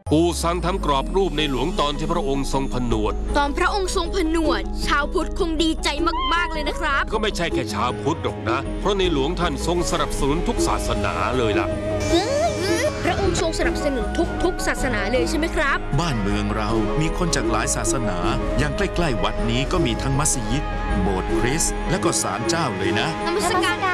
ปู่สั่งทำกรอบรูปในหลวงตอนที่พระองค์ทรงผนวดตอนพระองค์ทรงผนวดชาวพุทธคงดีใจมากๆเลยนะครับก็ไม่ใช่แค่ชาวพุทธหรอกนะเพราะในหลวงท่านทรงสนับสนุนทุกศาสนาเลยล่ะพระองค์ทรงสนับสนุนทุกศาสนาเลยใช่ไหมครับบ้านเมืองเรามีคนจากหลายศาสนาอย่างใกล้ๆวัดนี้ก็มีทั้งมัสยิดโบสถ์คริสต์และก็ศาลเจ้าเลยนะนมัสการ